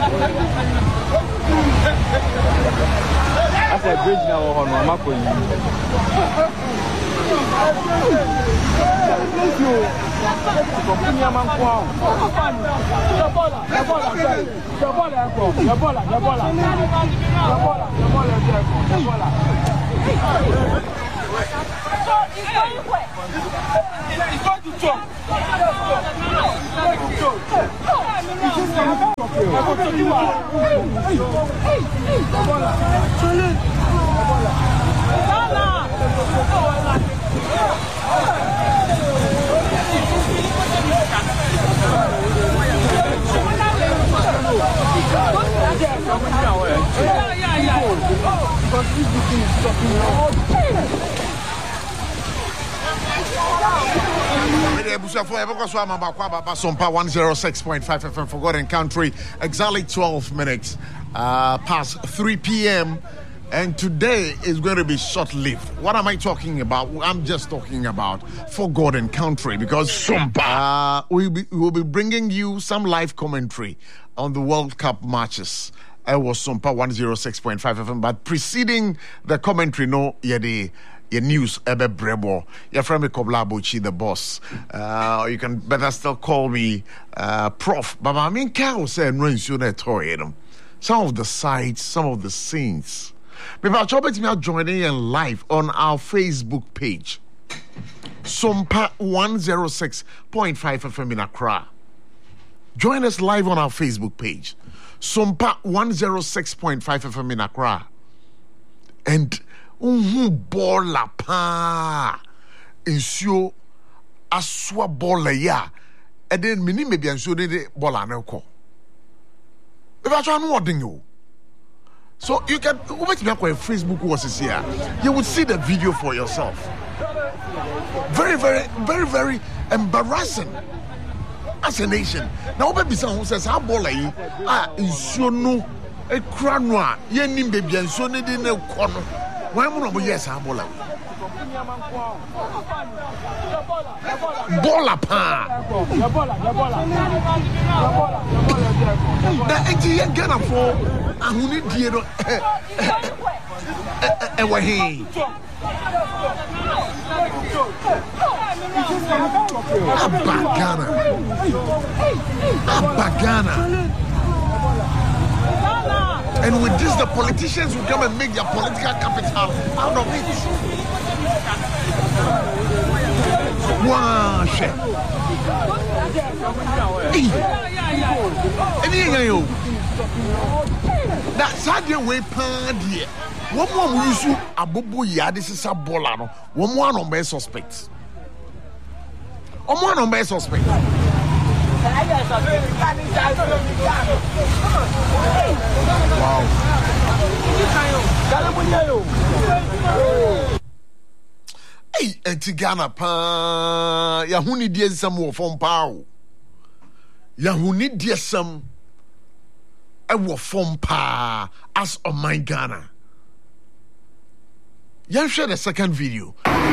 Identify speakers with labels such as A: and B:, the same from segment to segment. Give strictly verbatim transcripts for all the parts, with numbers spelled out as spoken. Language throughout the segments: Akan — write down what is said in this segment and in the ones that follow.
A: I said bridge now on Mako. Thank you.
B: one oh six point five F M Forgotten Country, exactly twelve minutes uh, past three p.m. And today is going to be short-lived. What am I talking about? I'm just talking about Forgotten Country, because uh, we be, will be bringing you some live commentary on the World Cup matches. I was Sumpa one oh six point five F M, but preceding the commentary, no, yeah, the your news, Ebe Brebo, your friend Kobla Bochi, the boss. Uh, you can better still call me uh, Prof. But I mean, Carol said, some of the sights, some of the scenes. But I'll try to joining in live on our Facebook page. Sumpa one oh six point five F M in Accra. Join us live on our Facebook page. Sumpa one oh six point five F M in Accra. And Uhu bola pa ensio aswa bola ya and then mini maybe and so de bola na ko. If I try no thing you. So you can wait me on Facebook was here. You would see the video for yourself. Very, very, very, very embarrassing as a nation. Now baby someone who says how bola yi ah ensio no e kra no a ye nim baby and so ne de na ko no. Why am I yes, I'm bola? Bola pa. The eighty Ghana for a hundred year. Away. Abagana. Abagana. And with this, the politicians will come and make their political capital out of it. Wow, shit. That's how they way pan here. One more we use a bobo ya. This is a bolano. One more on by suspects. One more on by suspects. Wow. Hey, Tigana pa Yahuni dear some more from Pau. Yahuni dear some I will from pa as on my Ghana. You share the second video.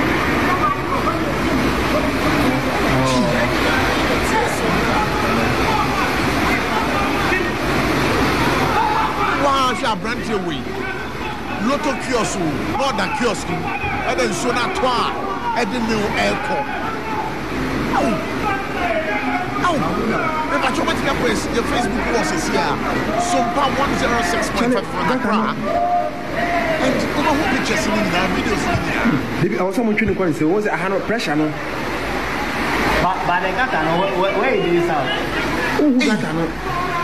B: Brand away. Lotto kiosk, not the kiosk, and then Sonatoa, and then new airport. Oh, oh, if I try to get your Facebook was here, Sumpa one oh six point five from Accra. And you know who pictures in the videos in here? I was someone trying to say, was it a hand of pressure? No, but but I got to know where it is out. Who got to know?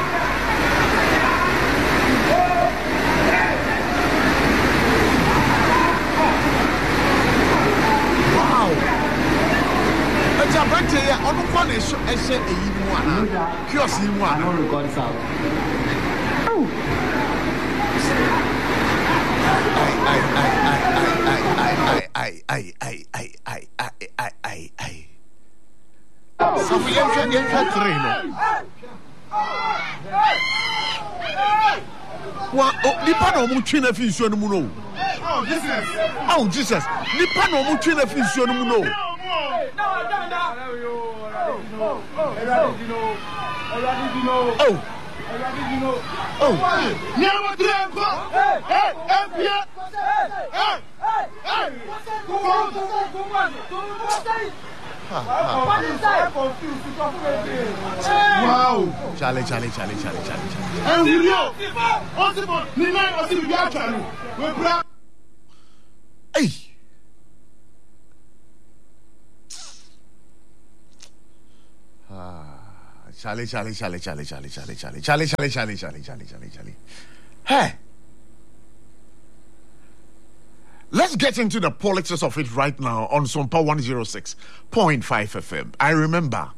B: I don't want to say a one. Kiosk in one. I don't record this out. Oh. I, I, I, I, I, I, I, I, I, I, I, I, I, I. So we have to get that train. What? Nipa no mu twina fi nsuo no mu no. Oh Jesus. Oh Jesus. Nipa no mu twina fi nsuo no mu no. Oh. Oh. Wow. Charlie, Charlie, Charlie, Charlie, Charlie, Charlie. Hey. Charlie, Charlie, Charlie, Charlie, Charlie, Charlie, Charlie, Charlie, Charlie, Charlie, Charlie, Charlie, Charlie, Charlie. Hey. Let's get into the politics of it right now on Sompa one oh six point five F M. I remember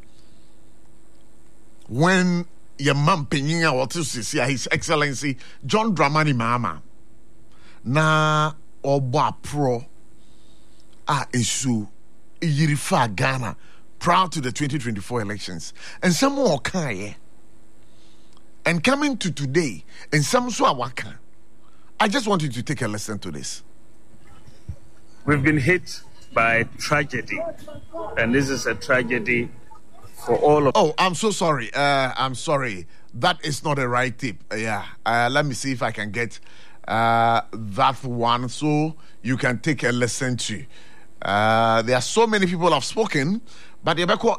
B: when your mom pinning out to see His Excellency John Dramani Mahama na oba pro a isu yirifa Ghana prior to the twenty twenty-four elections. And some more kind. And coming to today, and some so waka. I just want you to take a listen to this.
C: We've been hit by tragedy, and this is a tragedy for all of.
B: Oh, I'm so sorry. Uh, I'm sorry. That is not the right tip. Uh, yeah. Uh, let me see if I can get uh, that one so you can take a listen to. Uh, there are so many people who have spoken, but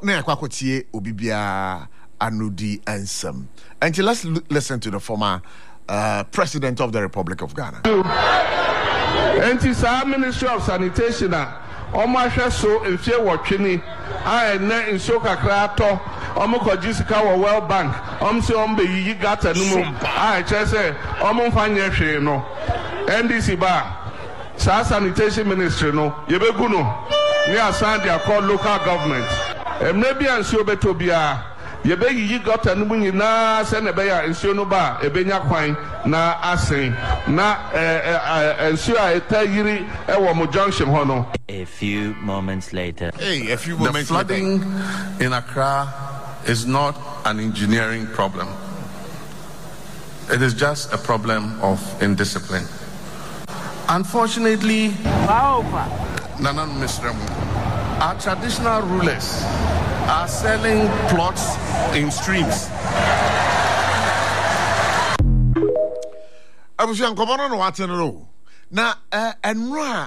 B: Anudi Ansem. And let's l- listen to the former uh, President of the Republic of Ghana.
D: And it's our Ministry of Sanitation. Omasha so if you watching I na in soka krato omoko jisika wo World Bank om se om be yi gata no mu I chese om mfanye hwe no N D C ba sa sanitation ministry no yebegu no ni asan dia call local government emna bia nso beto bia yebe yi gata no mu nyina se na be ya nso no ba ebenya kwan na asen na nso a etayiri e wo mo junction ho no.
E: A few moments later.
B: Hey, a few moments
D: the flooding
B: later.
D: in Accra is not an engineering problem. It is just a problem of indiscipline. Unfortunately, Nana Misrem, our traditional rulers are selling plots in streams.
B: I was young, come on, what to know. Now, and ra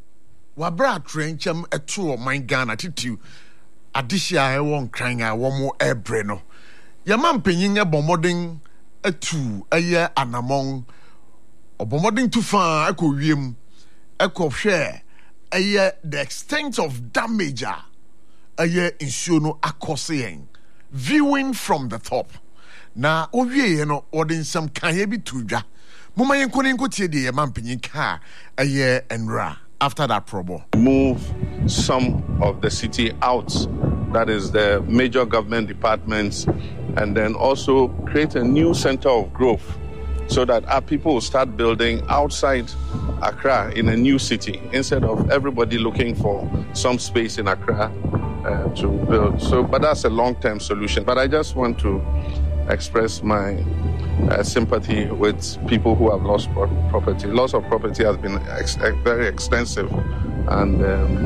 B: wabra trenchem a two of my Ghana titu. Adishia, I won't crying, I want more air breno. Your man pinning a bombarding a two a year and among or bombarding too far, echo yim, echo share a year the extent of damage a year in Shuno Akosing viewing from the top. Now, oh, ye no, ordering some kayebi tuja. Muma yenkoni nkotie de man pinyin ka a year and ra after that probo.
D: Move some of the city out, that is the major government departments, and then also create a new center of growth so that our people will start building outside Accra in a new city instead of everybody looking for some space in Accra uh, to build. So, but that's a long-term solution. But I just want to express my uh, sympathy with people who have lost pro- property. Loss of property has been ex- very extensive, and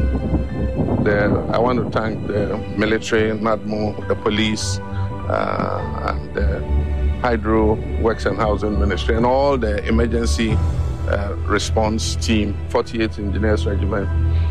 D: um, the, I want to thank the military, NADMO, the police, uh, and the Hydro Works and Housing Ministry, and all the emergency uh, response team, forty-eighth Engineers Regiment,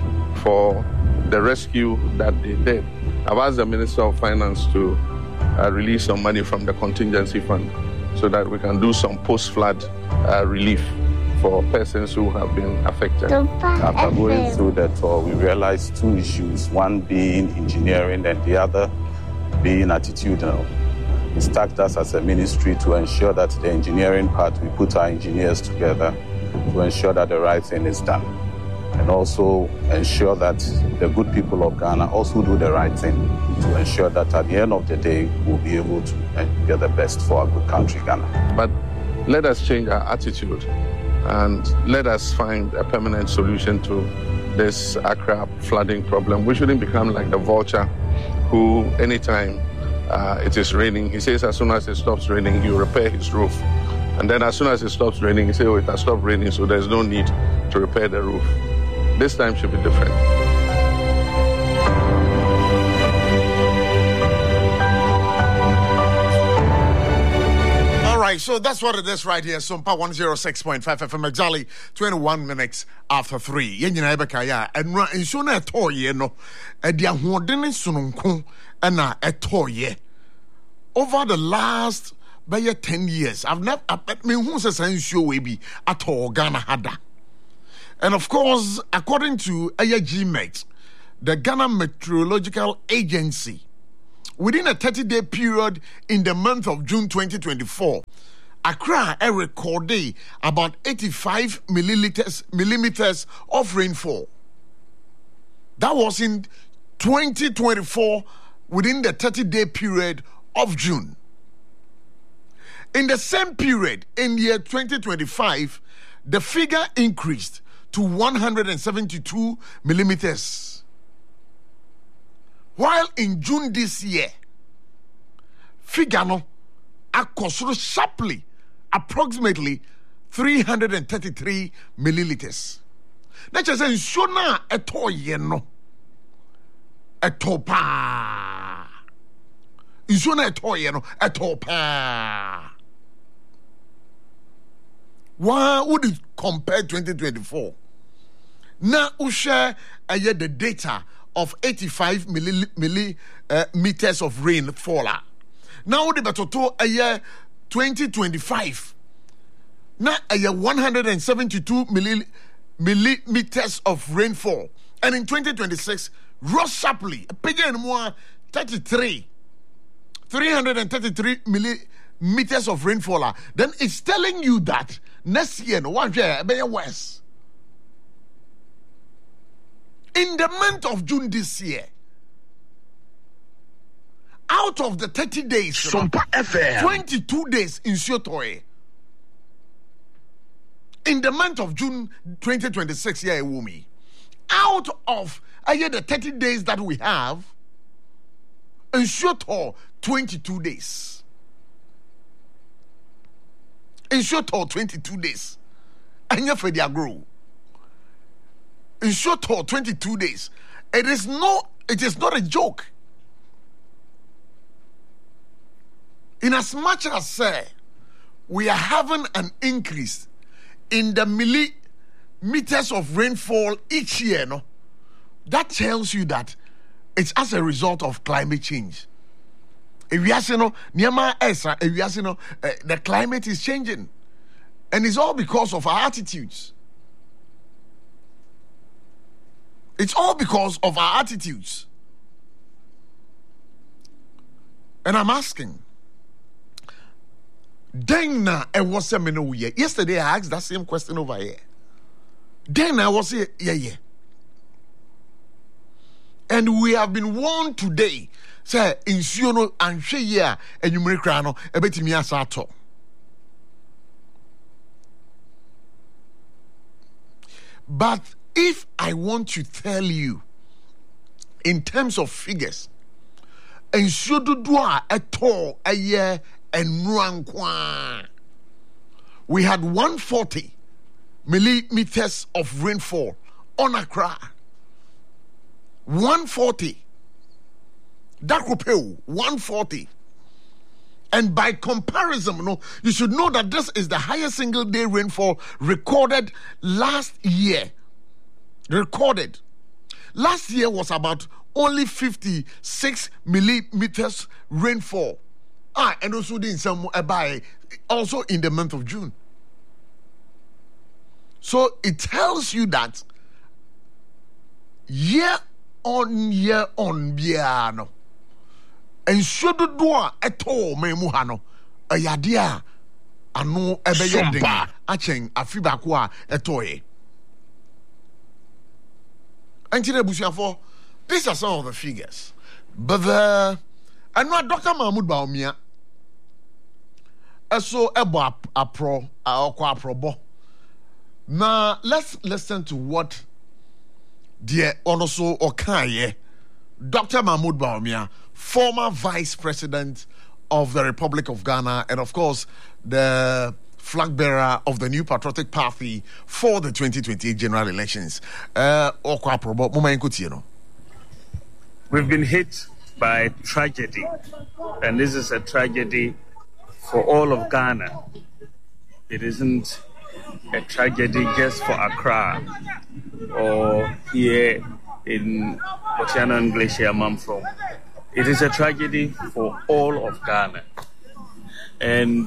D: for the rescue that they did. I've asked the Minister of Finance to Uh, release some money from the contingency fund so that we can do some post-flood uh, relief for persons who have been affected.
F: After going through that tour, we realized two issues, one being engineering and the other being attitudinal. It's tasked us as a ministry to ensure that the engineering part, we put our engineers together to ensure that the right thing is done, and also ensure that the good people of Ghana also do the right thing to ensure that at the end of the day, we'll be able to get the best for our good country, Ghana.
D: But let us change our attitude and let us find a permanent solution to this Accra flooding problem. We shouldn't become like the vulture who, anytime uh, it is raining, he says as soon as it stops raining, you repair his roof. And then as soon as it stops raining, he says, oh, it has stopped raining, so there's no need to repair the roof. This time should be different.
B: right, so that's what it is right here. Sumpa one oh six point five F M, exactly twenty-one minutes after three. Yenina Ebekaya, and Insuna Toye no, a dia Hodin Sununku, and a Toye. Over the last by ten years, I've never, I mean, who's a sense show will be at all Ghana Hada. And of course, according to A I G M E T, the Ghana Meteorological Agency, within a thirty-day period in the month of June twenty twenty-four, Accra a recorded about eighty-five milliliters, millimeters of rainfall. That was in twenty twenty-four within the thirty-day period of June. In the same period, in year twenty twenty-five, the figure increased to one hundred seventy-two millimeters. While in June this year, figure no across sharply, approximately three hundred thirty-three milliliters. That just says, Shona eto yeno eto pa. Shona eto yeno eto pa. Why would it compare twenty twenty-four? Now, we share uh, the data of eighty-five millimeters uh, of rainfall. Now, the batoto a year twenty twenty-five. Now, a year one hundred seventy-two millimeters of rainfall. And in twenty twenty-six, rose sharply, again more thirty-three. three hundred thirty-three millimeters of rainfall. Then it's telling you that next year, no one year, be worse. In the month of June this year, out of the thirty days, twenty-two days in Shotoe. In the month of June twenty twenty-six, yeah, Wumi. Out of uh, yeah, the thirty days that we have, in Shotoe, twenty-two days. In Shotoe, twenty-two days. And you're for their grow. In short of twenty-two days, it is no, it is not a joke. In as much as say, we are having an increase in the millimeters of rainfall each year, no, that tells you that it's as a result of climate change. If you ask, you know, if you ask, you know, uh, the climate is changing, and it's all because of our attitudes. It's all because of our attitudes. And I'm asking, Dana, I was a minute here. Yesterday I asked that same question over here. Dana, I was here, yeah, yeah. And we have been warned today, say, in Siono and Shea and Numerikrano, a bit in Miasato. But if I want to tell you in terms of figures, and should do at all a year and run, we had one hundred forty millimeters of rainfall on Accra. one hundred forty. Dakopeu, one hundred forty. And by comparison, no, you should know that this is the highest single day rainfall recorded last year. Recorded. Last year was about only fifty-six millimeters rainfall. Ah, and also in some by also in the month of June. So it tells you that year on year on biano. And should do at all me muhano a yadia anu ebeyeding achen afibakwa etoye. And for these are some of the figures. But the I know Doctor Mahmoud Baumia. So ebo apro akwa aprobo. Now let's listen to what the Onoso Okaye, Doctor Mahmoud Baumia, former Vice President of the Republic of Ghana, and of course the flag bearer of the New Patriotic Party for the twenty twenty-eight general elections. Uh,
C: We've been hit by tragedy, and this is a tragedy for all of Ghana. It isn't a tragedy just for Accra or here in Oceana and Glacier I'm from. It is a tragedy for all of Ghana. And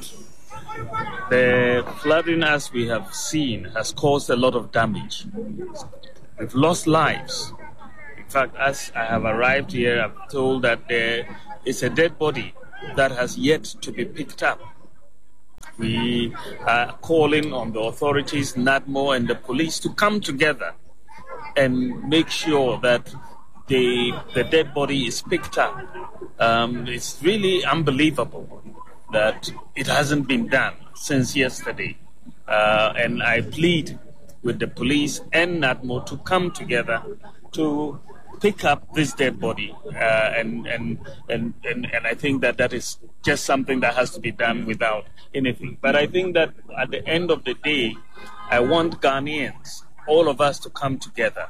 C: the flooding, as we have seen, has caused a lot of damage. We've lost lives. In fact, as I have arrived here, I'm told that there is a dead body that has yet to be picked up. We are calling on the authorities, NADMO and the police to come together and make sure that the, the dead body is picked up. Um, it's really unbelievable that it hasn't been done since yesterday. Uh, and I plead with the police and NADMO to come together to pick up this dead body. Uh, and, and, and, and, and I think that that is just something that has to be done without anything. But I think that at the end of the day, I want Ghanaians, all of us, to come together.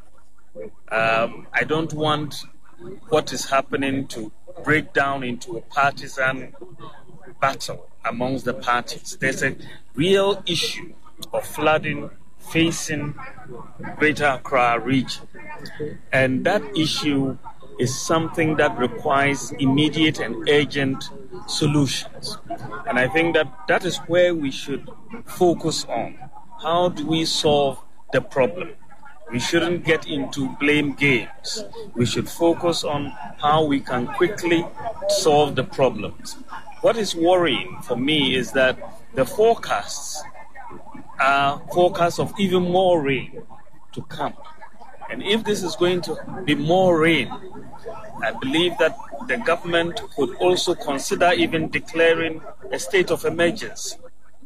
C: Um, I don't want what is happening to break down into a partisan battle amongst the parties. There's a real issue of flooding facing Greater Accra region. And that issue is something that requires immediate and urgent solutions. And I think that that is where we should focus on. How do we solve the problem? We shouldn't get into blame games. We should focus on how we can quickly solve the problems. What is worrying for me is that the forecasts are forecasts of even more rain to come. And if this is going to be more rain, I believe that the government could also consider even declaring a state of emergency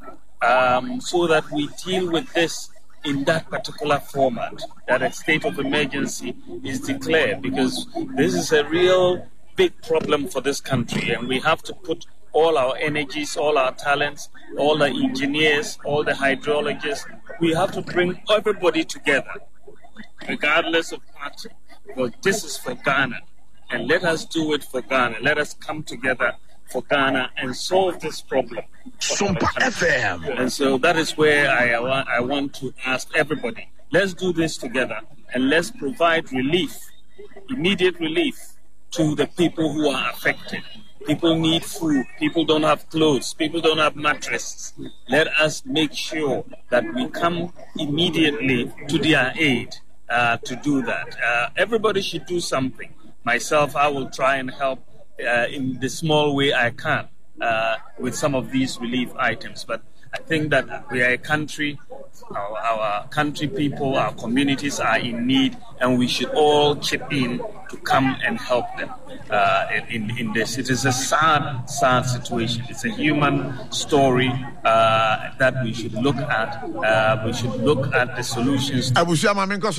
C: um, so that we deal with this in that particular format, that a state of emergency is declared, because this is a real big problem for this country, and we have to put all our energies, all our talents, all the engineers, all the hydrologists, we have to bring everybody together, regardless of party, because this is for Ghana, and let us do it for Ghana. Let us come together for Ghana and solve this problem.
B: Sumpa F M.
C: And so that is where I, I, want, I want to ask everybody, let's do this together and let's provide relief, immediate relief to the people who are affected. People need food, people don't have clothes, people don't have mattresses. Let us make sure that we come immediately to their aid uh, to do that. Uh, everybody should do something. Myself, I will try and help Uh, in the small way I can uh, with some of these relief items. But I think that we are a country, our, our country people, our communities are in need, and we should all chip in to come and help them uh, in, in this. It is a sad, sad situation. It's a human story uh, that we should look at. Uh, we should look at the solutions.
B: I was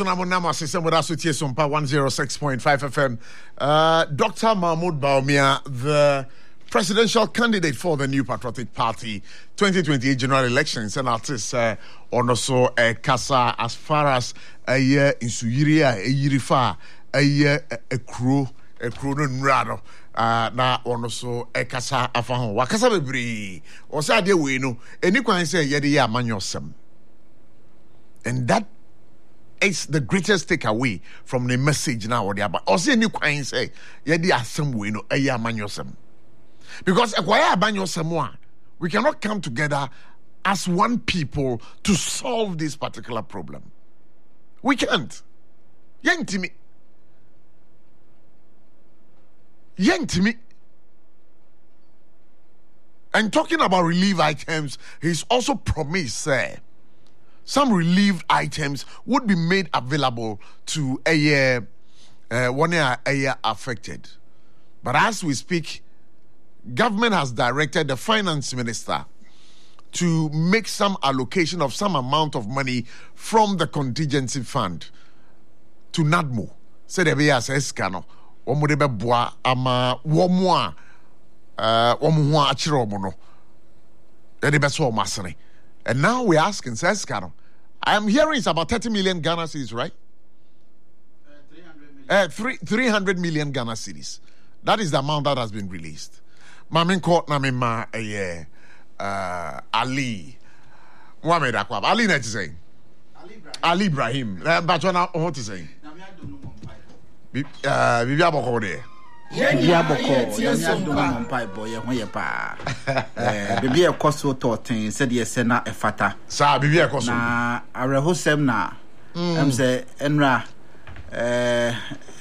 B: one oh six point five F M. Uh, Doctor Mahmoud Bawumia, the presidential candidate for the New Patriotic Party, twenty twenty-eight general elections, and artists uh, on also uh, Kasa as far as a year in Suyiria, a Yirifa, a year a crew, a crew no uh na on also a Kasa afahon, Wakasa Bebri, or Sadia Wino, and you can say Yedia Manyosem. And that is the greatest takeaway from the message now or the other. Or say you can say Yedia Sam Wino, a year Manyosem. Because we cannot come together as one people to solve this particular problem. We can't. Yentimi. Yentimi. And talking about relief items, he's also promised uh, some relief items would be made available to a year, uh, one year, a year affected. But as we speak, government has directed the finance minister to make some allocation of some amount of money from the contingency fund to NADMO. Said the B S S cano. Omudebe boa ama womwa uh womwa achiro mono. Edibeso masane. And now we're asking, says cano. I am hearing it's about thirty million Ghana cedis, right? Uh, three hundred million. Uh, three, three hundred million Ghana cedis. That is the amount that has been released. Mamin court na me ma eh uh, Ali Mohamed Akwab. Ali net is saying. Ali Ibrahim. But what what is saying? Uh, Bibi Aboko there.
G: Bibi Aboko. Bibi Aboko. Mpai boy. Ho ye pa. Eh, Bibi Ekoso totin said ye se na efata.
B: Sa Bibi Ekoso.
G: Na arehosem na. Em say enra eh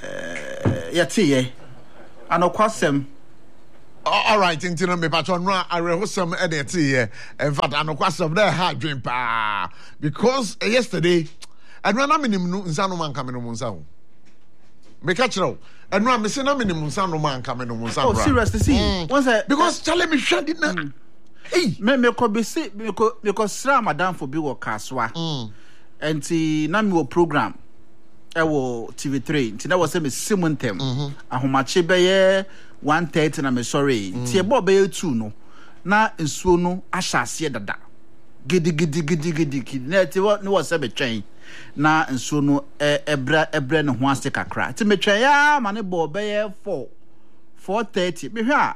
G: yati ye. Anokwasem.
B: All right, into me patron ra arehosem e dey ti here. In fact, anokwasem there hard dream pa because uh, yesterday enra na minim no nsa no man ka me no nsa ho. Me catch you. And no, I'm saying I'm in the Munsano man coming on Munsano.
G: Oh, seriously, see, mm. Once I
B: because Charlie me shut it now.
G: Hey, me me could be say because because Sra Madam for Bigo Kaswa. And ti na mi wo program. I wo T V three. Ti na was say me Simon Tem. Ahomache be ye one thirty na me sorry. Ti e bo be ye two no. Na nsuo no ahyase dada. Gidi gidi gidi gidi gidi. Na ti wo no was say be twen. Na nsuo no ebra ebra ne ho ase kakra ti metwa ya ma ne bo be ye four four thirty me hwa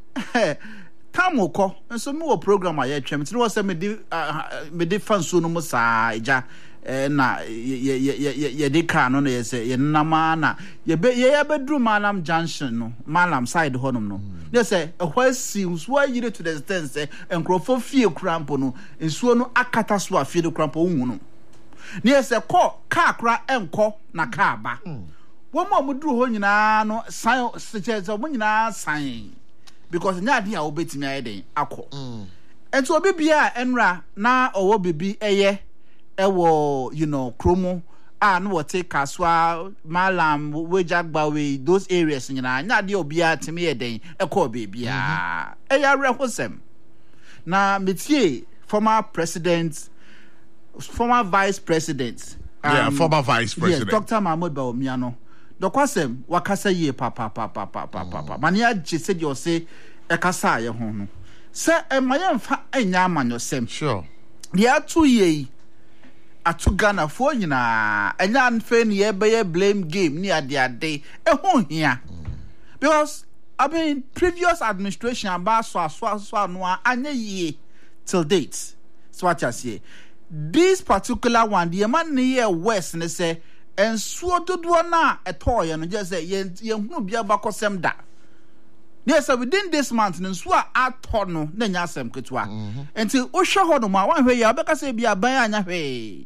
G: tamoko nso me wo program aye twem ti no se me di me di fan nsuo no mo saa eja na ye ye ye de ka no ye se ye nama na ye be ye bedru malam junction no malam side honum no ye se ehwa sims wa yire to the extent say enkrofo fie krampo no nsuo no akata so afie de krampo hu no near se call car cra enko na car ba. One more would do ho nyina no sign such as a nyina sign because nya dia obetimi ayeden akọ. Ento obi bia enra na owo bibi eye ewo you know kromo a no wote kaswa malam wejagbawe those areas nyina nya dia obi atimi yeden ekọ bebia. Eya rehosem. Na metie former president former vice president
B: um, yeah former vice president
G: yes Doctor Mahmoud Bawumia dokwasem wakasa ye pa pa pa pa pa pa pa mani agye said you say ekasa ye ho no se emaye mfa enya amanyosem
B: sure
G: dia two ye atu Ghana fo nyina enya nfe ne ye be blame game ni ade ade e ho hia because I mean previous administration about so so so no anya ye till date so what you say. This particular one, the man near West, and they say, and so to do na a toy and just say, ye won't be about cosem da. Yes, within this month, and so I told no, then yasem kutwa. Until Osha Hodoma, one way, I better say be a buy anya way.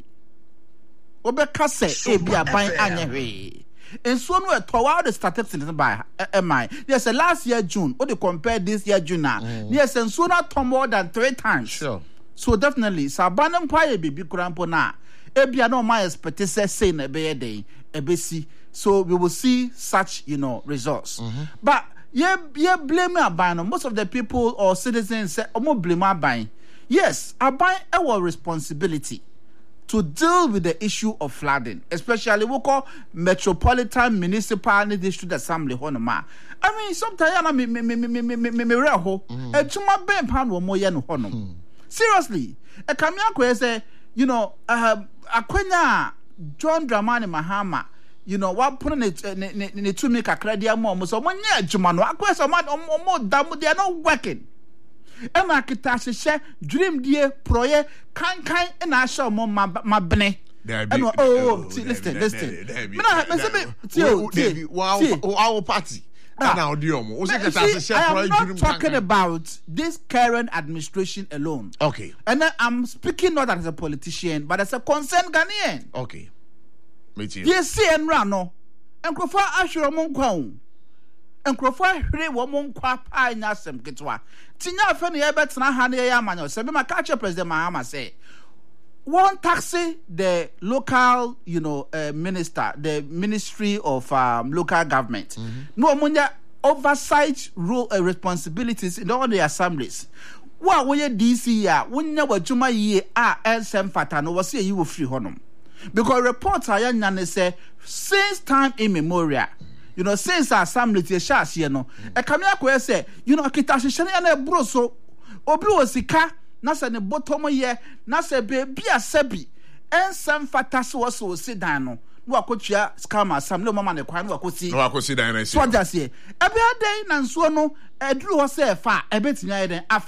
G: Obeka say, be a buy anya way. And so no a tower the statistics by am I? Yes, last year June, or they compare this year June now. Yes, and sooner to more than three times. Sure. So definitely, Sabanam Paya baby crampo na. Ebia no my expectation say na be day ebesi. So we will see such you know results. Mm-hmm. But yeah, yeah, blame Abano. Most of the people or citizens say, "Omo blame Abano." Yes, Abano our responsibility to deal with the issue of flooding, especially we call Metropolitan Municipal District Assembly. Honoma. I mean, sometimes I me me me me me me me me reho. E tuma ben pan wo mo ye no honom. Seriously, a Kamiako say, you know, uh, Akwenya John Dramani Mahama, you know, what putting it in the two make a credit mom, so one year, Jumano, Aquas, man, or more damn, they are not working. Emma Kitashi share dream dear proye, kind kind, and I shall more my bene. Oh, listen, listen.
B: Wow, party. Now,
G: see, I am not talking about this current administration alone.
B: Okay.
G: And then I'm speaking not as a politician, but as a concerned Ghanaian.
B: Okay. Me too.
G: Yes, see, and Rano. And Krofa Ashura Monkwang. And Krofa Hre Womonkwa Pai Nasem Kitwa. Tina Fanny Ebert Nahani Yamano, Sabima Catcher President Mahama say. One taxi, the local, you know, uh, minister, the Ministry of um, Local Government. Mm-hmm. No, Munya oversight role uh, responsibilities in all the assemblies. What were D C ya? When you were Juma ye are and Sam Fatano was here you will free honum. Because reports are young say since time immemorial, you know, since our assembly to shas, you know, a Kamia say, you know, Kitashi Shani and a broso, Obi was sika. Na se ne bottom ye na se be bia sebi ensem fata so so sit down no no akotua scammer sam no mama ne kwan no akosi
B: no akosi dan na si
G: so just here e be dey na nso no eduru ho se fa e betimi aye den afa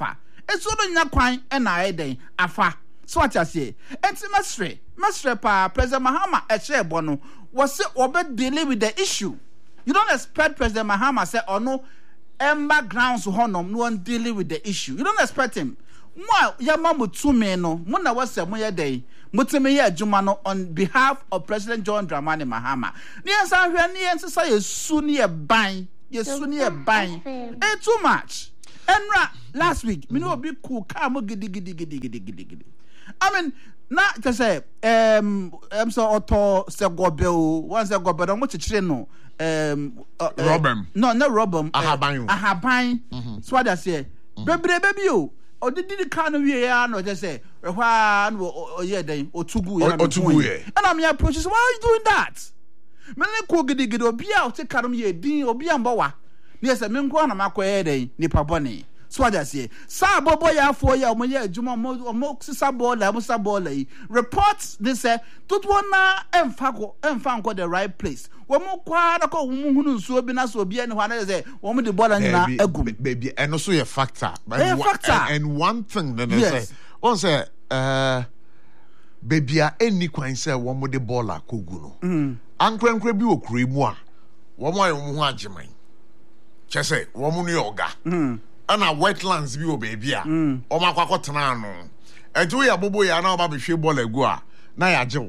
G: It's all in your quine and I day afa. So what I say, and to Mastre, Mastre pa President Mahama a share bono was it over dealing with the issue. You don't expect President Mahama say or no ember grounds honor no one dealing with the issue. You don't expect him. Well, your mama two men no, Mona was a moya day, Mutemeya Jumano on behalf of President John Dramani Mahama. Near San Ranian say is soon near buying, yes, soon near buying, and too much. And last week, me no be cool, come giddy giddy giddy giddy giddy giddy. I mean, not to say, um, I'm so auto Segobel, once I go, but I'm much a no. Um, uh,
B: Robin.
G: No, no, Robin.
B: Ahaban.
G: Ahaban. So what I say, baby, baby, you. Or did the kind of year, no, just say, one or yeah, then, or two good, or two good. And I'm your approaches, why are you doing that? Many could get or be out to come here, Dean or be on Boa. Yes, I mean, one of my query, Nipa Bonnie. So what I say, Sabo boy, for ya, Moya, Juma, or Mox Sabo, Lamusabole. Reports, they say, Tut one and Fago and Fango the right place. One more quite a call who so be not so be anyone say, one with the ball and a good
B: baby, and also a factor.
G: A factor.
B: And one thing that I
G: Yes.
B: say, one say, uh, baby, any quine say one with the ball like Kuguno. Uncle and Crabby or Cremua. One more Wajimai. Just say, one money yoga. And our wetlands view, baby. Oh, my quacotanano. And two ya bobo ya now, baby, she ball a gua. Naya Joe.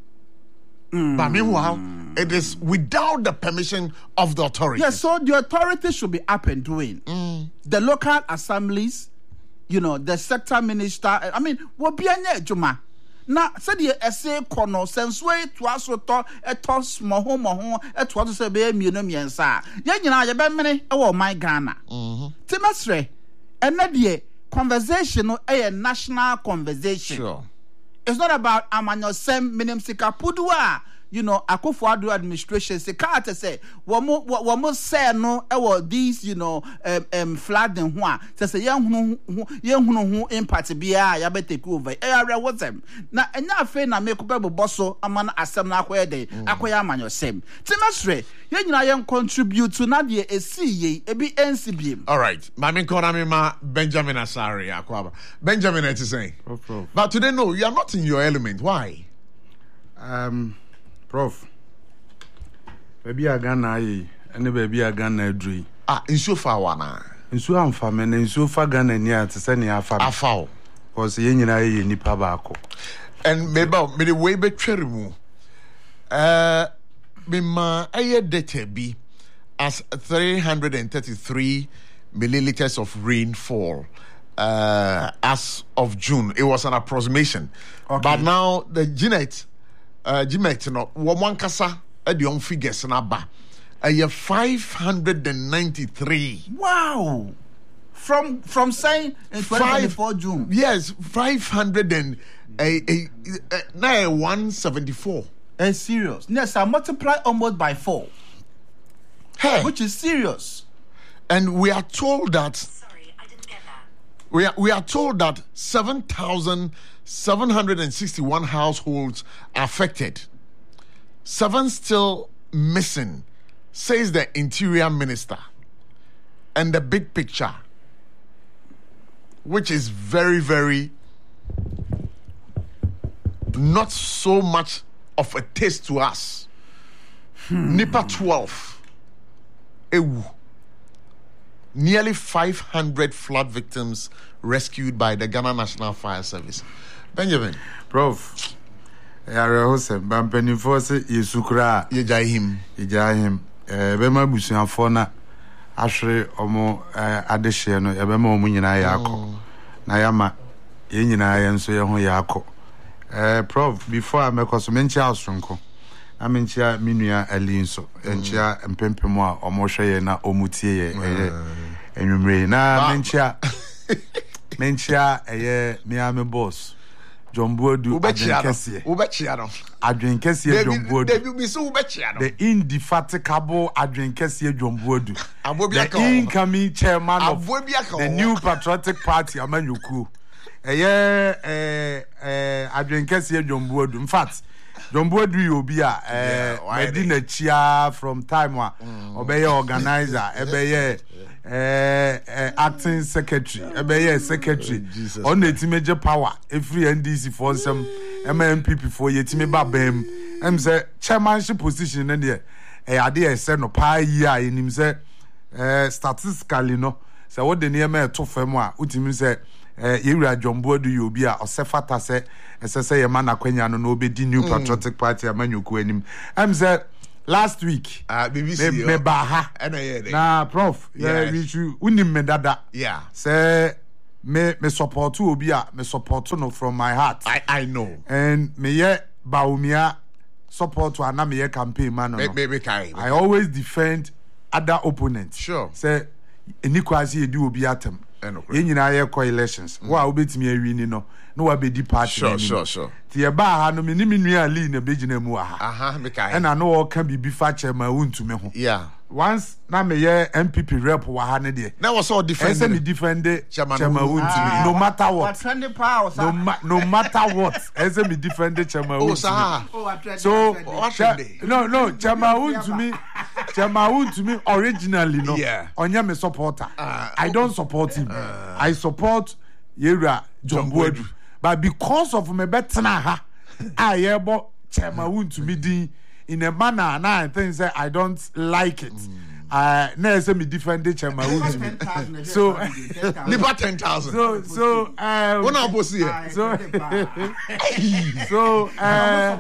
B: But meanwhile, it is without the permission of the authorities.
G: Yes, so the authorities should be up and doing. Mm. The local assemblies, you know, the sector minister. I mean, what be a juma? Now, said the essay corner, since way to us to a toss, moho, moho, a twat to say, munum, yensa. Yan, you know, you bet many, oh, my Ghana. Timasre, and that ye conversation, a national conversation.
B: Sure.
G: It's not about Amanyo Sem Minim Sika Pudua. You know, Akufo-Addo administration say can't say what more what more say no eh these you know um, um flooding ho say say yen hu yen hu hu impact bia ya be take over eh area what them na enya afa na make up bosso ama na asem na akoye dey akoye Amanyo Sem timasre yen nyina yen contribute to na de esi ye e bi N C B M.
B: All right, Mami Konami ma Benjamin Asari akwaba Benjamin it is saying
A: oh, prof.
B: But today no, you are not in your element. Why?
A: Um Prof, baby a Ghana ye, and the baby a Ghana dri.
B: Ah, in so far one.
A: In so am famine, in so far Ghana near to send ya fam.
B: Afao.
A: Was the yen ye ni pabako.
B: And maybe me the way be cherry Uh, me ma aye dete be as three hundred thirty-three milliliters of rainfall. Uh, as of June, it was an approximation.
G: Okay.
B: But now the Jeanette. Uh, Jimet, no, one kasa at the young figures na ba. A year five hundred and ninety-three.
G: Wow. From from saying in twenty twenty-four June.
B: Yes, five hundred and a a one seventy four.
G: It's serious. Yes, I multiply almost by four.
B: Hey,
G: which is serious.
B: And we are told that.
H: Sorry, I didn't get that.
B: We are we are told that seven thousand. seven hundred sixty-one households affected. Seven still missing, says the Interior Minister. And the big picture, which is very, very not so much of a taste to us. Hmm. Nipa twelve. Ewu. Nearly five hundred flood victims rescued by the Ghana National Fire Service. Benjamin.
A: Prof. Yare hose bampeni force yesukra
B: Yejahim.
A: Yejahim. Eh bema busuafo na ahwere omo adehye no yebema omo nyina yakọ. Na yama ye nyina ye nso ye ho yakọ. Eh Prof, before I make us mention asronko. Amenchia minua alinso. Enchia mpempem a omo hwe ye na omutie ye eh enwumre na menchia menchia eye miame boss John Boadu
B: Ubechiano Ubechiano
A: Adwen Kese John Boadu
B: David be so Ubechiano
A: the indefatigable Adwen Kese John Boadu
B: the
A: incoming chairman of the new patriotic party Amanyuku eye eh eh Adwen Kese John Boadu in fact John Boadu you be a eh Medina Chia from time wa obeye organizer ebeye uh, uh, acting secretary ebe ye secretary on the team power every N D C for some M M P P for ye team ba bem em say chairmanship position na there e ade e say no pa yi a enim say eh statistically no say what the name e to fam a utimi say eh yewura Jombo do you obi a osefata say ese say ye man akwanya no no obedi New Patriotic Party amanyuku anim em say last week
B: uh, B B C
A: me, me baha na prof yeah we should unim me dada
B: yeah
A: say me me support obi a me support no from my heart
B: I I know
A: and me ye baumia support to ana me ye campaign man no
B: me, me, me
A: I always defend other opponents
B: sure
A: say enikwasi ye di obi atem ye nyina ye co elections wo a obetimi awi ni no no wa be di party
B: sure sure sure
A: ti e ba ha no me ni me nua ali na begina mu aha
B: aha me kai
A: and I know all can be be fa chairman wuntumi ho
B: yeah
A: once na me ye M P P rep wa ha ne de
B: na was all different
A: say me defend chairman wuntumi no matter what no, ma- no matter what say me defend chairman wuntumi
B: oh
A: so no no chairman wuntumi chairman wuntumi originally no
B: yeah.
A: onye me supporter
B: uh,
A: I don't support him uh, I support Yewura Jombo Adu but because of me betena ha I yebo chairman wuntumi din in a manner and I think say I don't like it. Mm. Uh na say me defend the chairman wuntumi. So
B: liba ten thousand.
A: So so um
B: What na boss here?
A: So so uh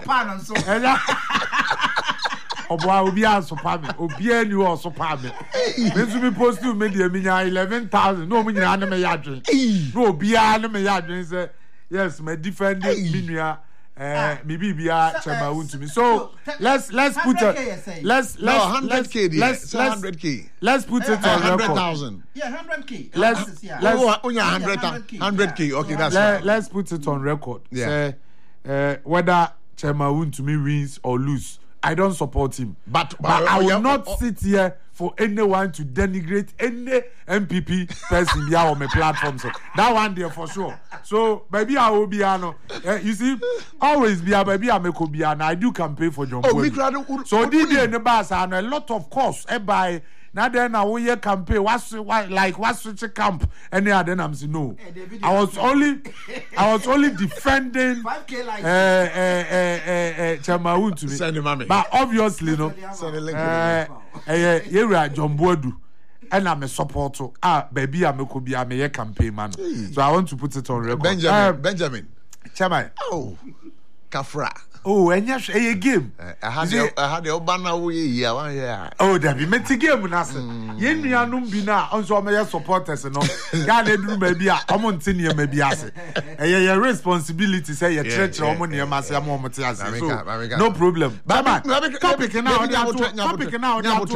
A: Obo obi asopa me obi ani o sopa me me so me post to media me nya eleven thousand no me nyina na me yadwen no obi a na me yadwen say yes me defend me nua eh me bibia chama wuntumi so let's let's put it let's let's
B: no, one hundred K
A: let's let's
B: one hundred K
A: let's put it on record
B: one hundred thousand
H: yeah one hundred K
A: let's
H: yeah.
A: let's
B: oh one hundred one hundred K okay that's
A: let,
B: right.
A: Let's put it on record
B: yeah.
A: say uh, whether Chema Wuntumi wins or lose I don't support him
B: but,
A: but, but I will
B: yeah,
A: not
B: oh,
A: sit here for anyone to denigrate any M P P person here on my platform. So that one there for sure. So maybe I will be ano. Uh, you see, always be a baby. I make be an. I do campaign for John.
B: Oh,
A: so did you in the bus and a lot of course. E by now then I will hear campaign. What's what like what's such a camp? And then I'm saying no. I was only I was only defending uh uh uh uh Chema Wuntumi. But obviously no. Uh, eh Yewura Jombo Adu and I'm a supporter ah baby I'm a be I'm a campaign man so I want to put it on record
B: Benjamin
A: uh,
B: Benjamin
A: Chairman
B: oh Kafra
A: oh and yes a game
B: I had the I had the Obana we here one year
A: oh that be met game na se ye nuanum bi na onso me supporters no ga na duru baby a omo ntene ma bi ase eh your responsibility say you church omo ne ma se omo te ase so no problem baba topic now topic now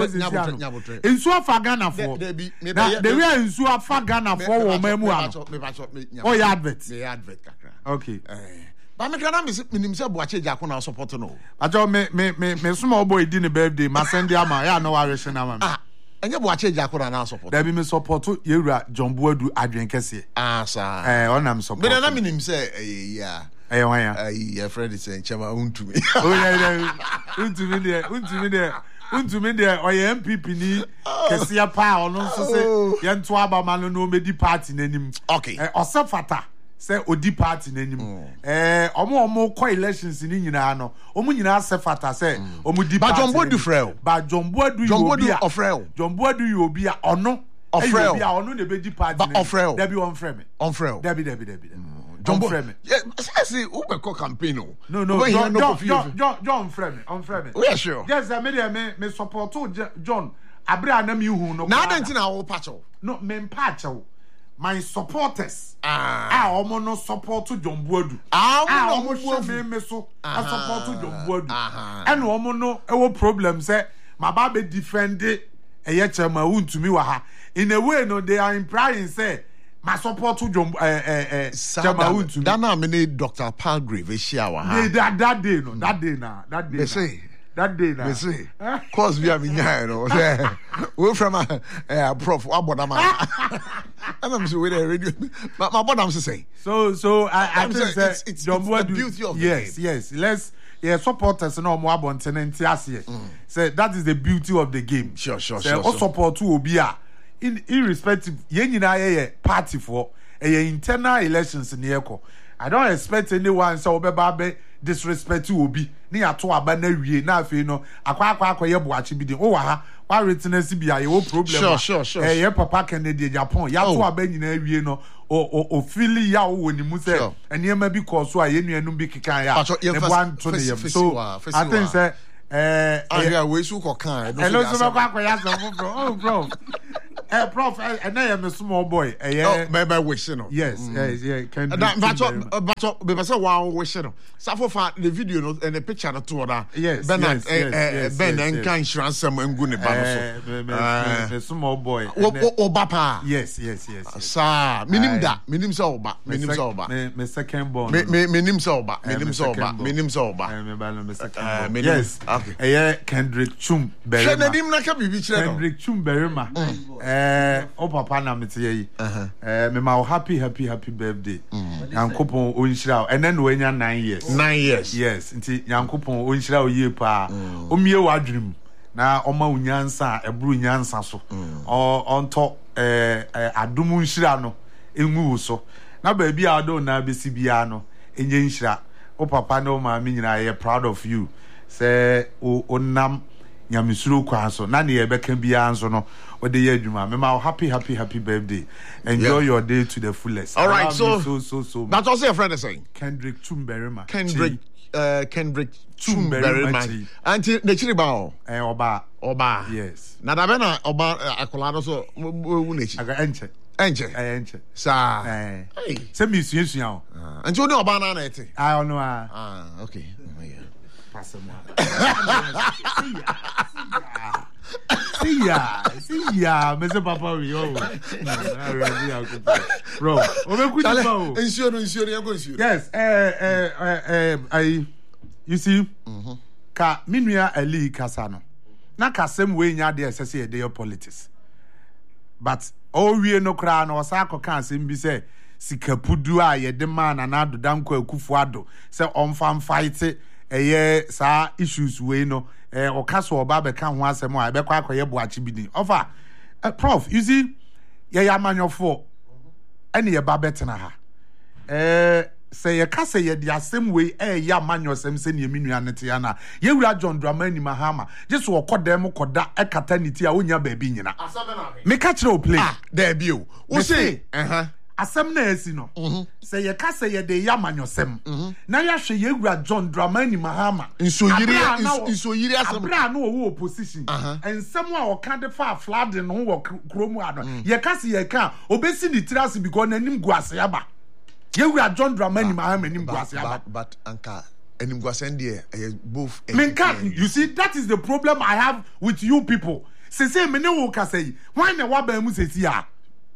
A: nsu afa Ghana for na the way nsu afa Ghana for wo mamu ano oh ya advert
B: me advert kakra
A: okay
B: but me kana me minim se Boache Jako na support no
A: ajo me me me me small boy di ne birthday ma send ama ya no wa rehye na ma
B: ah enye Boache Jako na support
A: da bi me support Yewura Jombo Adu adwen kese
B: ah sa
A: eh onam support
B: me na minim se eh ya
A: eh wan ya
B: eh ya friend say Chema Wuntumi
A: oh yeah Wuntumi there Wuntumi there Wuntumi there oye M P P ni kese ya pa ono nso se ye nto aba ma no no medi party nanim
B: okay
A: eh osefata say odi party nanim eh omo omo ko elections ni nyina no omo nyina sefata say omo di party
B: ba Jombo Adu frel
A: ba Jombo Adu
B: Jombo
A: Adu
B: ofrel
A: Jombo Adu you obi a ono
B: ofrel
A: obi a ono na be di party
B: ba ofrel
A: debi on frame
B: on frel
A: debi debi debi
B: Jombo
A: frame
B: yeah say who be call campaign no
A: no no John John John frame on frame
B: we are sure
A: yes me dey me me support John abra na me hu no
B: na dent na wo pacho
A: no me mpacho my supporters
B: ah
A: ah omo no support Jombo Adu
B: ah
A: omo hwe me me so I support Jombo Adu and omo no e wo problem say my baba defend e ye Chema Wuntumi wa ha in a way no they are implying say my support Jombo eh eh eh Chema Wuntumi
B: that na me need Doctor Palgrave e share wa ha
A: that that day no that day na that day
B: say
A: that day na
B: me say cause we have me nya no say we from eh prof aboda man and I'm so we there radio my my board am say
A: so so I I think
B: say it's Jombo Adu beauty of
A: yes yes let's yeah supporters no mo abonten nti ase say that is the beauty of the game
B: sure sure
A: say
B: sure
A: o support obi a in irrespective yen nyina ye party for a internal elections in yeko. I don't expect anyone so obeba be disrespect you obi ni ato aba na wie na afi no akwa akwa akoye boachi bi de o wa ha wa retiness bi aye wo problem
B: sure sure sure
A: eh ye papa Kennedy Japan ya to aba nyina wie no o o o feel ya wo ni mu say enema bi cause so aye nuanum bi kika ya ne boan to ne yam so I think say eh
B: eh we su ko kan
A: hello so ba kwa ya so bro oh bro eh prof eh na am small boy eh
B: oh maybe wish no
A: yes yes yeah can
B: that but but be say wow wish no safo fa the video no and the picture no to that
A: yes
B: ben
A: eh
B: ben en kan insurance am ngu ne ba no
A: so small boy
B: o ba pa
A: yes yes yes
B: sa minim da minim so oba minim so oba
A: me second born
B: me minim so oba minim so oba minim so oba
A: me ba no me second born yes eh Kendrick Chum Berima
B: Kenadim na ka bibi kire no
A: Kendrick Chum Berima eh o papa na mete yi eh me ma happy happy happy birthday yankopon o nhira ene no anya nine years
B: nine years
A: yes nti yankopon o nhira o yie pa o mie wadwurum na o ma unyansa eburu nyansa so o onto eh adum nhira no enwu so na ba bia do na besi bia no enye nhira o papa na o ma me nyina ye proud of you say o onam nyamesuro kwa so na ne ye beka bia nso no o de ye adwuma me ma happy happy happy birthday enjoy yeah. your day to the fullest.
B: All right, so
A: so so so
B: that's also your friend is saying
A: Kendrick Chum Berima
B: Kendrick uh Kendrick Chum Berima anti the chiri ba
A: eh oba
B: oba
A: yes
B: na da be na oba akola no so wu na chi
A: aga enche
B: enche
A: eh enche
B: sa
A: eh se mi sua sua o
B: anti o ne oba na na ete
A: I don't know ah
B: ah okay
A: see ya see ya Mister Papa we oh bro o be good bro
B: ensure ensure you go ensure
A: yes eh eh eh I you see mhm ka minua ali kasa no na kasem we nya de esese ye dey politics but o wie no kra na osa akoka asem bi say sikapudu a ye de man na adodan kwa akufu ado say on fan fight eye sa issues we no eh okaso oba be ka ho asem a be kwa akoye boachi bidin offer uh, prof you see ye ya manyofo ene ye ba betena ha eh say ye ka say ye de asem we eh ya manyosem se ne minua nete ya na ye wura John Dramani Mahama just wo kodem koda e kata niti a onya ba bi nyina me ka kire o play
B: ah there be o wo say eh
A: asem na esi no say ye ka say ye de ya manyosem na ya hwe ye wura John Dramani Mahama
B: inso yiri inso yiri asem
A: abra na wo opposition ensem a o ka de fa flood no wo kromu ado ye ka say ye ka obesi ni tirase because nanim guase aba ye wura John Dramani Mahama nim guase aba
B: but anka enim guase ndie both
A: menka you see that is the problem I have with you people say say me ne wo ka say why na wa ba mu say si a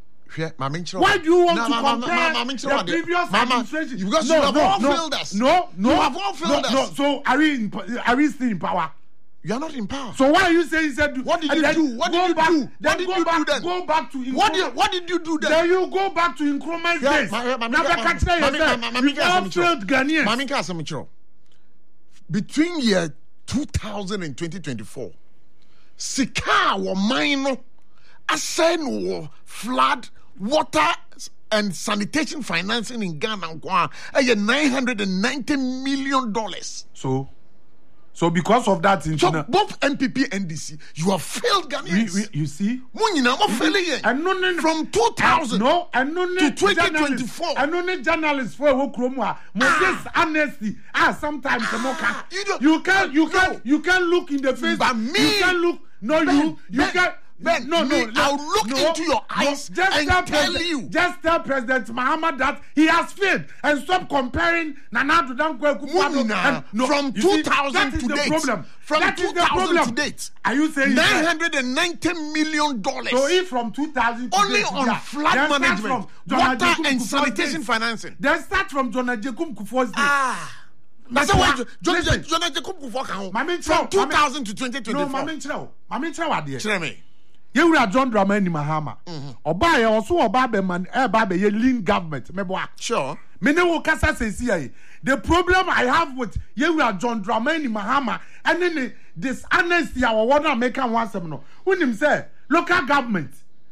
A: why do you want no, to mama, compare mama, mama, the previous mama, administration?
B: Because
A: no,
B: you have
A: no,
B: all
A: no,
B: failed us.
A: No, no,
B: you have all failed
A: no,
B: us.
A: No. So are we in, are we still in power?
B: You are not in power.
A: So why are you saying said?
B: What did you do? What did you
A: back,
B: do? What did you
A: back,
B: do then?
A: Go back to
B: what did what did you do then?
A: Then you go back to increment
B: yeah,
A: days.
B: Ma, ma, ma,
A: now
B: ma,
A: catch that yourself. You all failed Ghanaians.
B: Mami ka asemichro. Between year two thousand and twenty twenty-four, sika wo mine asen wo flood water and sanitation financing in Ghana a nine hundred ninety million dollars.
A: So, so because of that,
B: so both N P P and N D C, you have failed Ghanaians.
A: We, we, you see,
B: failing from two thousand
A: no, and no
B: to twenty twenty-four.
A: And no journalists for who Kromwa. Moses honesty. Ah, sometimes ah, you, you can, you can, no. you can look in the face.
B: But me,
A: you can look. No,
B: ben,
A: you, you
B: ben,
A: can.
B: Ben,
A: no, no,
B: me, I'll look
A: no,
B: into your eyes
A: no,
B: and
A: tell,
B: tell you.
A: Just tell President Mahama that he has failed and stop comparing Nana to Dankwa
B: Kufuor. No, from two thousand
A: see,
B: to date.
A: Problem.
B: From
A: that
B: two thousand to date.
A: Are you saying
B: nine hundred ninety million dollars?
A: So if from two thousand to
B: only
A: date,
B: on
A: yeah,
B: flood management, water and sanitation financing.
A: Then start from John Ajekum Kufuor's day.
B: Ah. That's why John Ajekum Kufuor from two thousand to twenty twenty-four.
A: No, Mami Chiro. Mami Chiro what there?
B: Tell me.
A: You were John Dramani Mahama. Oba ye also oba be man e ba be ye lean government. Me boa.
B: Sure.
A: Me ne wo kasa say the problem I have with you were John Dramani Mahama and then this honesty our wanna make am one sem no. When him say local government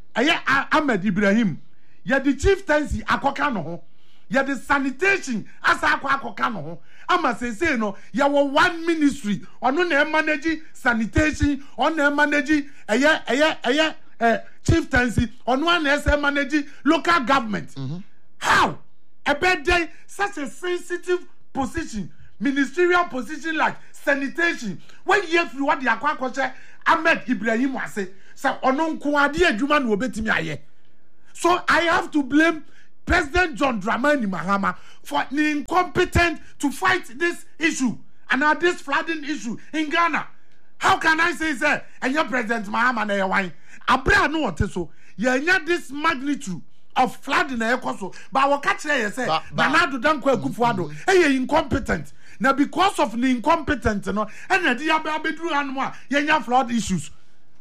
H: ɛyɛ Ahmed Ibrahim yɛ the chieftaincy akɔka no ho yɛ the sanitation asa akɔ akɔka no ho ama sese no yɛ wɔ one ministry ɔno na manage sanitation ɔno na manage ɛyɛ ɛyɛ ɛyɛ eh, chieftaincy ɔno na ɛsɛ manage local government mm-hmm. How a bad day such a sensitive position ministerial position like sanitation when you have what the akwa Ahmed Ibrahim was say so ɔno nko ade adwuma na obetimi aye. So I have to blame President John Dramani Mahama for the incompetent to fight this issue and now this flooding issue in Ghana. How can I say sir and your President Mahama na yewine abra no what so you this magnitude of flooding na ekoso but we catch here say Bernardo Dankwa Akufo-Addo eh incompetent now because of the incompetent no and na dia ba beduru anu a yenya flood issues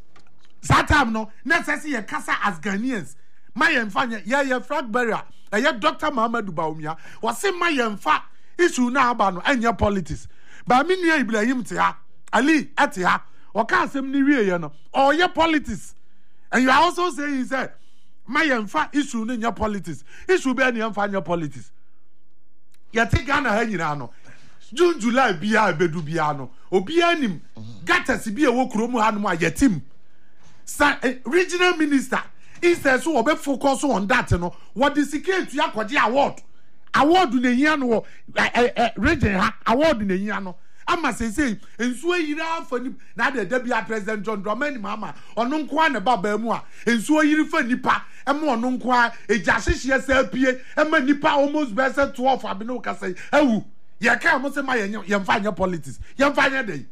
H: that time no necessary ye kasa as Ghanaians my yemfa ye ye flag barrier eh Doctor Muhammadu Bawumia was say my yemfa issue na aba no enya politics ba me nua Ibrahim te ha Ali ate ha o ka asem ni wie ye no o ye politics and you are also saying say my yemfa issue no nya politics issue be na yemfa nya politics ye te Ghana ha nyina no June July bia bedu bia no obi anim gatas bia wo kromu ha no a yetim sa eh, regional minister instead so obe focus on that no what the security akwaje award award na hia no eh, eh, region ha award na hia no ama say say ensuo yira afani na de da bia President John Dramani Mahama ono nko a ne baba mu a ensuo yiri fa nipa e mo ono nko a eja hyehye sa pie e ma nipa almost be say twelve abino ka say awu ye ka mo say ma ye ye mfa nya politics ye mfa nya dey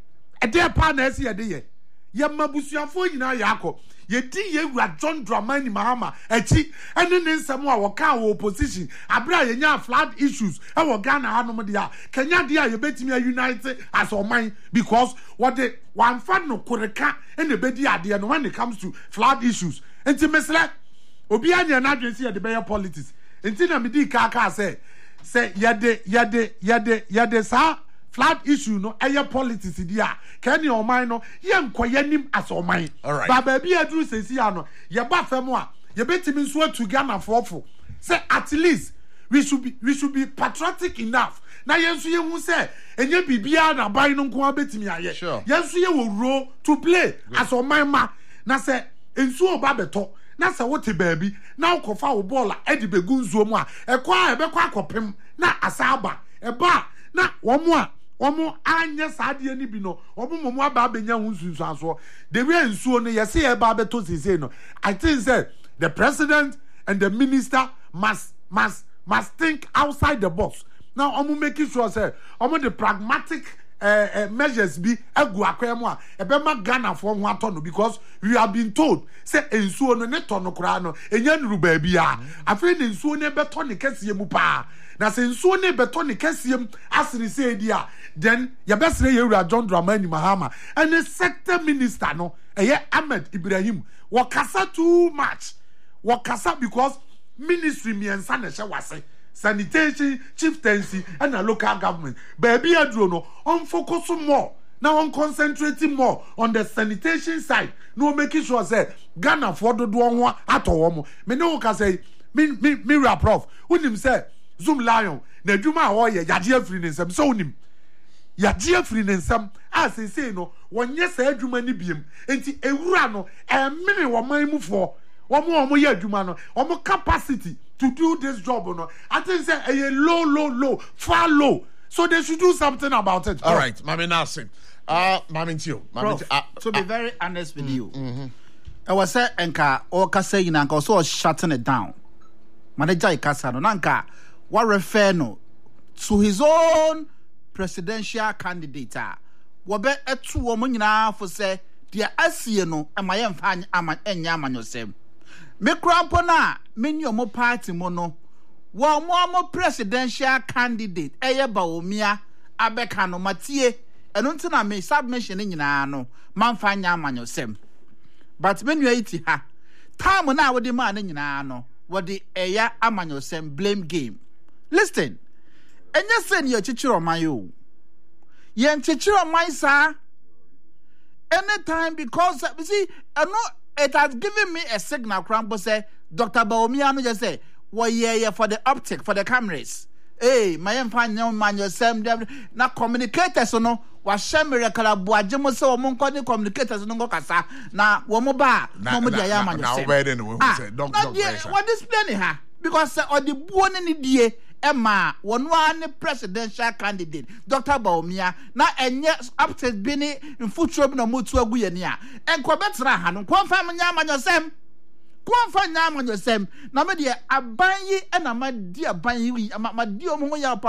H: e dey pa na ese ye dey ye ye mabusuafo nyina ye akọ ye di ye wura John Dramani Mahama echi ene ne nsem a wo ka wo opposition abra ye nya flood issues e wo Ghana hanom dia Kenya dia ye betimi a unite as oman because what the one fan no koreka ene bedi ade no when it comes to flood issues enti mesle obi anya na adwensi ye de be politics enti na me di ka ka say say yade yade yade yade sa flood issue no eye politics dia can your mind no ye nkoyanim as oman
B: right.
H: Baba bi aduru sesi ano ye ba fam a ye betimi nso atu Ghana fofo say at least we should be we should be patriotic enough na ye nso ye hu say enye bibia na ban no nko abetimi aye
B: sure.
H: Ye nso ye wo role to play good. As oman ma na say nso oba beto na say wote baabi na ukofa wo ball e de begu nzuo mu a ekwa e bekwa akopem na asaba e ba na wo mu a omo anya saade ani bi no omo momo aba benya hu nsunsu aso the way nsuo no yesi e ba beto sese no I think say the president and the minister must must must think outside the box now omo make sure say omo the pragmatic uh, uh, measures be egu akwemu a ebe ma Ghana for ho ato no because we have been told say nsuo no ne to no kra no enya nuru ba bia afre ne nsuo ne beto ne kase mu pa na se nsuo ne beto ne kasiem asiri se di a then ya besre ye wura John Dramani Mahama and the sector minister no eye Ahmed Ibrahim wakasa too much wakasa because ministry miensa na hye wase sanitation chieftaincy and a local government baby adro no on focus more now on concentrating more on the sanitation side no making sure say Ghana for do do ho atowo mo me no ka say me me me rap prof unim say Zoom Lion na dwuma a wo ye yade afiri ne nsam so unim yade afiri ne nsam a say say no wonye sa adwuma ni biem enti ewura no e mene wo man mu fo wo mo wo ye adwuma no wo capacity to do this job no I think say a low low low far low so they should do something about it.
B: All right, Mami Nasim. Uh Mami Tio.
G: Mami uh, to be uh, very honest with mm, you.
B: Mm-hmm.
G: I was say enka o ka say na nka so shutting it down. Manager ikasa no nanka what refer no to his own presidential candidate a wo be etu wo mo nyina fo say dia asie no emaye mfa ama enya amanyosem me krampo na meni omo party mo no wo mo mo presidential candidate eye Bawumia abeka no matie eno ntina me submission nyina no manfa nya amanyosem but menu iti ha time na wo de ma na nyina no wo de eya amanyosem blame game. Listen, enye sen ye chichiro man yo. Ye chichiro man sa anytime because you see, ano it has given me a signal crampo say Doctor Bawumia no just say well yeah for the optic for the cameras. Hey, my fan young man yourself na communicators no wa shemere kala boaje mo se o mo nko ni communicators no kasa na wo mo ba no mo dia ya man yourself. Now where then we say doc doc pressure. What display ha because uh, the buo ni die Emma one one presidential candidate Doctor Bawumia na enye upstate bi ni mfuturo bi na motu agu ye ni a enko betra ha no konfa nya man yourself. Konfa nya man yourself na me de aban yi na ma di aban yi ma di o mo ya